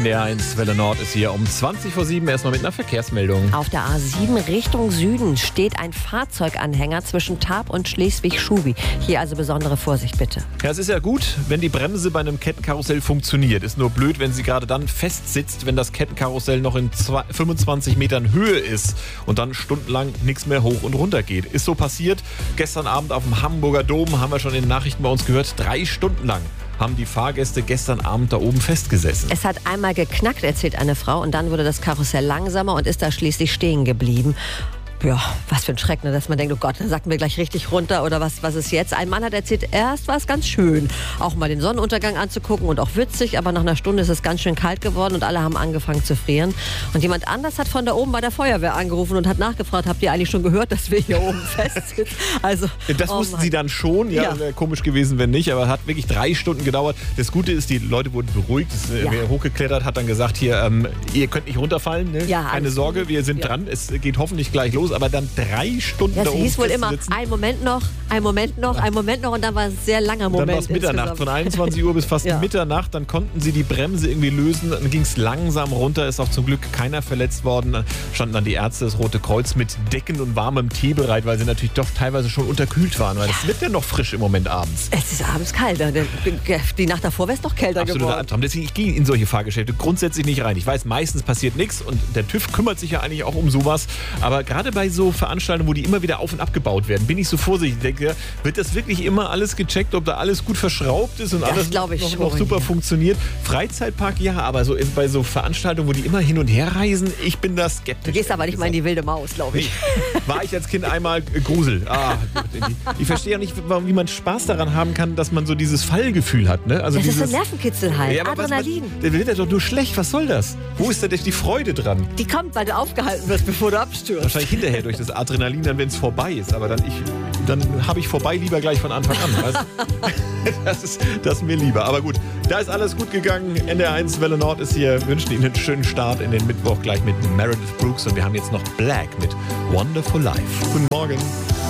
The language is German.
NDR1 Welle Nord ist hier um 20:07 erstmal mit einer Verkehrsmeldung. Auf der A7 Richtung Süden steht ein Fahrzeuganhänger zwischen Tarp und Schleswig-Schubi. Hier also besondere Vorsicht bitte. Ja, es ist ja gut, wenn die Bremse bei einem Kettenkarussell funktioniert. Ist nur blöd, wenn sie gerade dann festsitzt, wenn das Kettenkarussell noch in 25 Metern Höhe ist und dann stundenlang nichts mehr hoch und runter geht. Ist so passiert. Gestern Abend auf dem Hamburger Dom, haben wir schon in den Nachrichten bei uns gehört, 3 Stunden lang haben die Fahrgäste gestern Abend da oben festgesessen. Es hat einmal geknackt, erzählt eine Frau, und dann wurde das Karussell langsamer und ist da schließlich stehen geblieben. Ja, was für ein Schreck, ne? Dass man denkt, oh Gott, dann sacken wir gleich richtig runter oder was ist jetzt? Ein Mann hat erzählt, erst war es ganz schön, auch mal den Sonnenuntergang anzugucken und auch witzig, aber nach einer Stunde ist es ganz schön kalt geworden und alle haben angefangen zu frieren. Und jemand anders hat von da oben bei der Feuerwehr angerufen und hat nachgefragt, habt ihr eigentlich schon gehört, dass wir hier oben festsitzen? Also, das wussten sie dann schon, ja. Wäre komisch gewesen, wenn nicht, aber hat wirklich 3 Stunden gedauert. Das Gute ist, die Leute wurden beruhigt. Wer hochgeklettert hat dann gesagt, hier, ihr könnt nicht runterfallen, ne? Ja, keine Sorge, wir sind dran, es geht hoffentlich gleich los. Aber dann 3 Stunden da oben. Es hieß wohl immer, ein Moment noch und dann war es ein sehr langer Moment. Dann war es Mitternacht, von 21 Uhr bis fast Mitternacht. Dann konnten sie die Bremse irgendwie lösen, dann ging es langsam runter, ist auch zum Glück keiner verletzt worden. Dann standen dann die Ärzte, das Rote Kreuz mit Decken und warmem Tee bereit, weil sie natürlich doch teilweise schon unterkühlt waren, weil es wird ja noch frisch im Moment abends. Es ist abends kalt, die Nacht davor wäre es noch kälter geworden. Absoluter Albtraum. Deswegen, ich gehe in solche Fahrgeschäfte grundsätzlich nicht rein. Ich weiß, meistens passiert nichts und der TÜV kümmert sich ja eigentlich auch um sowas, aber gerade bei so Veranstaltungen, wo die immer wieder auf- und abgebaut werden, bin ich so vorsichtig. Ich denke, wird das wirklich immer alles gecheckt, ob da alles gut verschraubt ist und alles noch super funktioniert? Freizeitpark ja, aber so bei so Veranstaltungen, wo die immer hin und her reisen, ich bin da skeptisch. Du gehst aber nicht mal in die wilde Maus, glaube ich. Nee, war ich als Kind einmal Grusel. Ich verstehe auch nicht, wie man Spaß daran haben kann, dass man so dieses Fallgefühl hat. Ne? Also das ist so ein Nervenkitzel halt, ja, Adrenalin. Der wird ja doch nur schlecht, was soll das? Wo ist da die Freude dran? Die kommt, weil du aufgehalten wirst, bevor du abstürzt. Wahrscheinlich hinterher durch das Adrenalin, dann wenn es vorbei ist. Aber dann habe ich vorbei lieber gleich von Anfang an. Weißt? Das ist mir lieber. Aber gut, da ist alles gut gegangen. NDR1 Welle Nord ist hier. Wir wünschen Ihnen einen schönen Start in den Mittwoch gleich mit Meredith Brooks. Und wir haben jetzt noch Black mit Wonderful Life. Guten Morgen.